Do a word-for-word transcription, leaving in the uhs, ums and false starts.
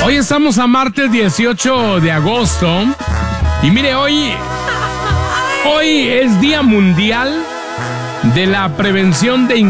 Hoy estamos a martes dieciocho de agosto. Y mire, hoy, hoy es Día Mundial de la Prevención de